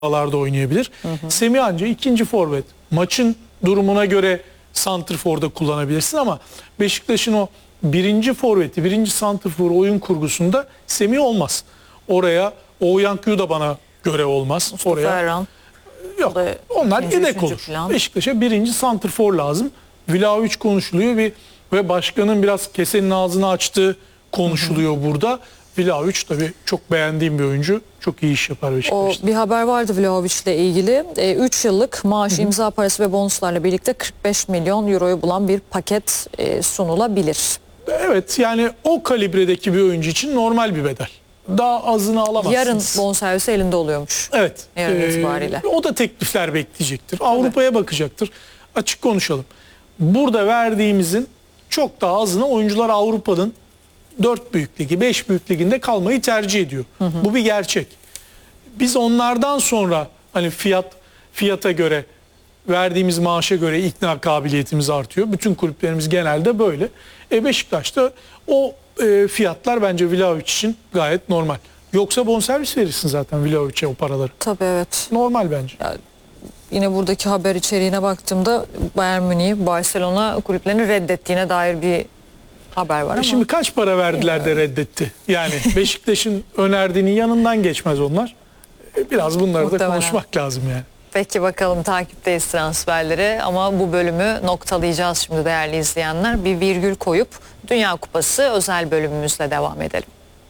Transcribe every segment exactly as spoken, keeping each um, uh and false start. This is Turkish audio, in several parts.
sahalarda oynayabilir. Hı hı. Semih anca ikinci forvet. Maçın durumuna göre santrforda kullanabilirsin ama Beşiktaş'ın o birinci forveti, birinci santrfor oyun kurgusunda Semih olmaz. Oraya Oğuzhan'ı da bana göre olmaz. Mustafa Oraya Erhan. yok. Onlar yedek olur. Beşiktaş'a birinci santrfor lazım. Vlahovic konuşuluyor ve ve başkanın biraz kesenin ağzını açtığı konuşuluyor hı hı. burada. Vlahovic tabii çok beğendiğim bir oyuncu. Çok iyi iş yapar Beşiktaş'ta. O bir haber vardı Vlahovic'le ilgili. üç e, yıllık maaş, hı hı. imza parası ve bonuslarla birlikte kırk beş milyon euroyu bulan bir paket e, sunulabilir. Evet, yani o kalibredeki bir oyuncu için normal bir bedel. Daha azını alamazsınız. Yarın bonservisi elinde oluyormuş. Evet. Yarın e, itibariyle. O da teklifler bekleyecektir. Avrupa'ya bakacaktır. Açık konuşalım. Burada verdiğimizin çok daha azına oyuncular Avrupa'nın dört büyük ligi, beş büyük liginde kalmayı tercih ediyor. Hı hı. Bu bir gerçek. Biz onlardan sonra hani fiyat fiyata göre, verdiğimiz maaşa göre ikna kabiliyetimiz artıyor. Bütün kulüplerimiz genelde böyle. E Beşiktaş'ta o e, fiyatlar bence Vlahovic için gayet normal. Yoksa bonservis verirsin zaten Vlahovic'e o paraları. Tabii, evet. Normal bence. Ya, yine buradaki haber içeriğine baktığımda Bayern Münih, Barcelona kulüplerini reddettiğine dair bir haber var ama. Şimdi kaç para verdiler de reddetti? Yani Beşiktaş'ın önerdiğinin yanından geçmez onlar. Biraz bunları Muhtemelen. da konuşmak lazım yani. Peki bakalım, takipteyiz transferleri ama bu bölümü noktalayacağız şimdi değerli izleyenler. Bir virgül koyup Dünya Kupası özel bölümümüzle devam edelim.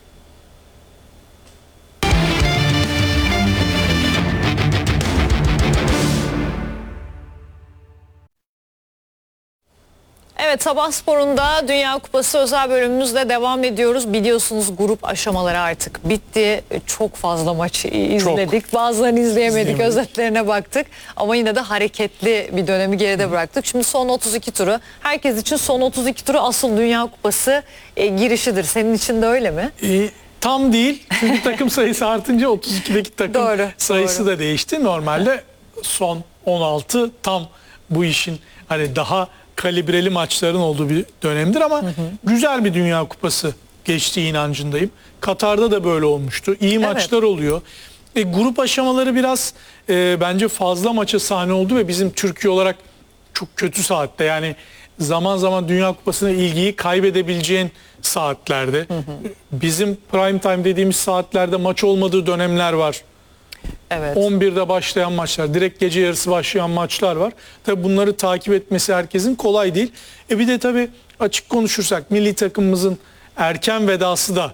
Evet, Sabah Spor'unda Dünya Kupası özel bölümümüzle devam ediyoruz. Biliyorsunuz grup aşamaları artık bitti. Çok fazla maçı izledik. Çok. Bazılarını izleyemedik, İzleyemedik, özetlerine baktık. Ama yine de hareketli bir dönemi geride bıraktık. Şimdi son otuz iki turu. Herkes için son otuz iki turu asıl Dünya Kupası e, girişidir. Senin için de öyle mi? E, tam değil. Çünkü takım sayısı artınca otuz ikideki takım doğru, sayısı doğru. da değişti. Normalde son on altı tam bu işin hani daha kalibreli maçların olduğu bir dönemdir ama hı hı. güzel bir Dünya Kupası geçtiği inancındayım. Katar'da da böyle olmuştu. İyi evet. maçlar oluyor. E, grup aşamaları biraz e, bence fazla maça sahne oldu ve bizim Türkiye olarak çok kötü saatte, yani zaman zaman Dünya Kupası'na ilgiyi kaybedebileceğin saatlerde. Hı hı. Bizim prime time dediğimiz saatlerde maç olmadığı dönemler var. Evet. on birde başlayan maçlar, direkt gece yarısı başlayan maçlar var. Tabii bunları takip etmesi herkesin kolay değil. E bir de tabii açık konuşursak milli takımımızın erken vedası da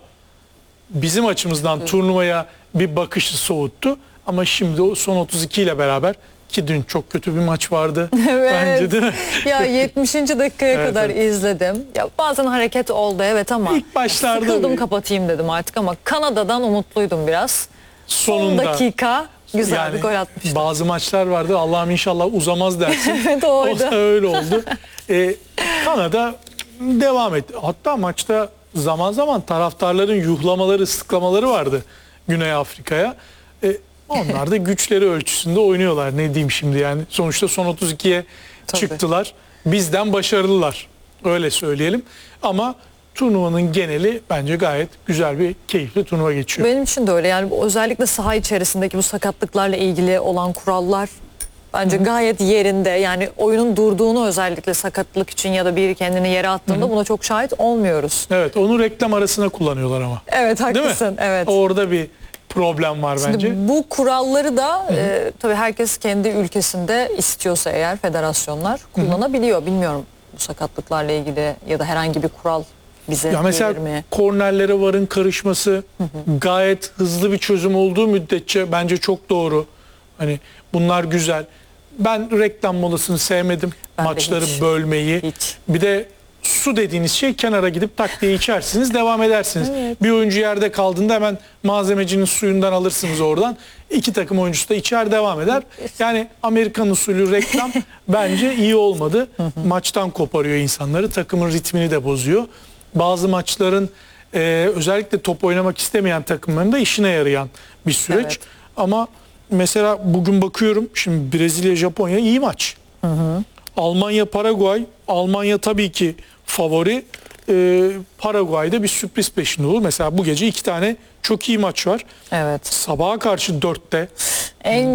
bizim açımızdan evet. turnuvaya bir bakışı soğuttu. Ama şimdi o son otuz iki ile beraber, ki dün çok kötü bir maç vardı. Evet. Bence de. Ya yetmişinci dakikaya evet, kadar evet. izledim. Ya bazen hareket oldu evet ama İlk başlarda sıkıldım, kapatayım dedim artık ama Kanada'dan umutluydum biraz. Sonunda, son dakika güzel yani bir gol atmıştı. Bazı maçlar vardı, Allah'ım inşallah uzamaz dersin. Evet, oydu. O da öyle oldu. ee, Kanada devam etti. Hatta maçta zaman zaman taraftarların yuhlamaları, ıslıklamaları vardı Güney Afrika'ya. Ee, onlar da güçleri ölçüsünde oynuyorlar. Ne diyeyim şimdi yani. Sonuçta son otuz ikiye Tabii. çıktılar. Bizden başarılılar. Öyle söyleyelim. Ama turnuvanın geneli bence gayet güzel bir keyifli turnuva geçiyor. Benim için de öyle. Yani özellikle saha içerisindeki bu sakatlıklarla ilgili olan kurallar bence Hı. gayet yerinde. Yani oyunun durduğunu özellikle sakatlık için ya da biri kendini yere attığında Hı. buna çok şahit olmuyoruz. Evet, onu reklam arasına kullanıyorlar ama. Evet, haklısın. Evet. Orada bir problem var Şimdi bence. bu kuralları da e, tabii herkes kendi ülkesinde istiyorsa eğer federasyonlar kullanabiliyor. Hı. Bilmiyorum bu sakatlıklarla ilgili ya da herhangi bir kural bize ya mesela mi? kornerlere varın karışması hı hı. gayet hızlı bir çözüm olduğu müddetçe bence çok doğru. Hani bunlar güzel. Ben reklam molasını sevmedim. Ben Maçları hiç, bölmeyi. Hiç. Bir de su dediğiniz şey, kenara gidip tak diye içersiniz, devam edersiniz. Evet. Bir oyuncu yerde kaldığında hemen malzemecinin suyundan alırsınız oradan. İki takım oyuncusu da içer, devam eder. Yani Amerikan usulü reklam bence iyi olmadı. Maçtan koparıyor insanları. Takımın ritmini de bozuyor. Bazı maçların e, özellikle top oynamak istemeyen takımların da işine yarayan bir süreç. Evet. Ama mesela bugün bakıyorum, şimdi Brezilya Japonya iyi maç. Hı hı. Almanya Paraguay, Almanya tabii ki favori. e, Paraguay'da bir sürpriz peşinde olur. Mesela bu gece iki tane çok iyi maç var. Evet. Sabaha karşı dörtte En